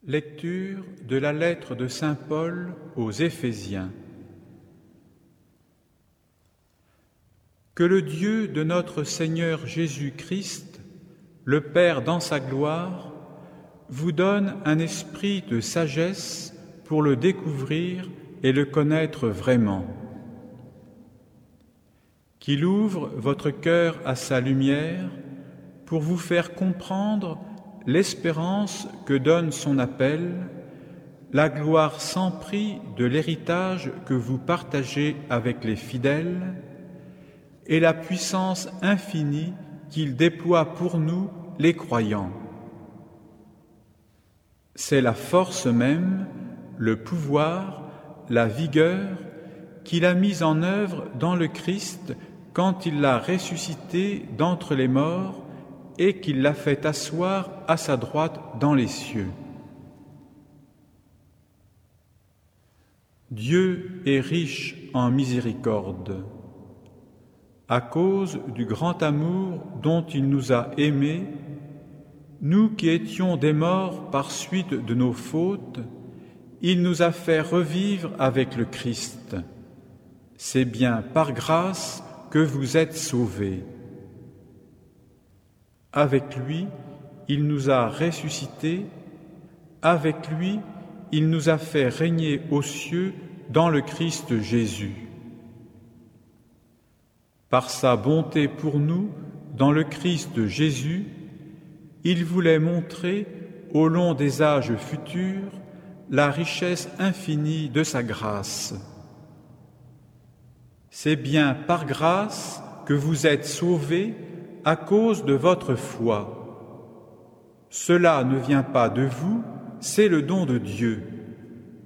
Lecture de la lettre de saint Paul aux Éphésiens. Que le Dieu de notre Seigneur Jésus-Christ, le Père dans sa gloire, vous donne un esprit de sagesse pour le découvrir et le connaître vraiment. Qu'il ouvre votre cœur à sa lumière pour vous faire comprendre l'espérance que donne son appel, la gloire sans prix de l'héritage que vous partagez avec les fidèles et la puissance infinie qu'il déploie pour nous, les croyants. C'est la force même, le pouvoir, la vigueur qu'il a mise en œuvre dans le Christ quand il l'a ressuscité d'entre les morts et qu'il l'a fait asseoir à sa droite dans les cieux. Dieu est riche en miséricorde. À cause du grand amour dont il nous a aimés, nous qui étions des morts par suite de nos fautes, il nous a fait revivre avec le Christ. C'est bien par grâce que vous êtes sauvés. Avec lui, il nous a ressuscités, avec lui, il nous a fait régner aux cieux dans le Christ Jésus. Par sa bonté pour nous, dans le Christ Jésus, il voulait montrer, au long des âges futurs, la richesse infinie de sa grâce. C'est bien par grâce que vous êtes sauvés à cause de votre foi. Cela ne vient pas de vous, c'est le don de Dieu.